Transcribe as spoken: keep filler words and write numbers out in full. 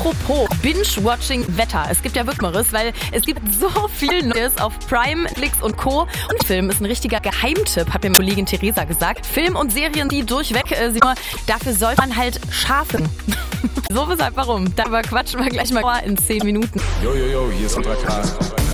Apropos Binge-Watching-Wetter. Es gibt ja wirklich Mörres, weil es gibt so viel Neues auf Prime, Netflix und Co. Und Film ist ein richtiger Geheimtipp, hat mir Kollegin Theresa gesagt. Film und Serien, die durchweg, äh, sie nur, dafür sollte man halt scharfen. So weshalb warum. Darüber quatschen wir gleich mal in zehn Minuten. Jo, jo, jo, hier ist Ultra K.